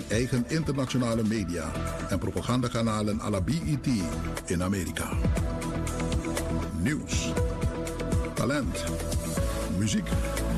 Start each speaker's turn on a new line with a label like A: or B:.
A: eigen internationale media en propagandakanalen à la BET in Amerika. Nieuws, talent, muziek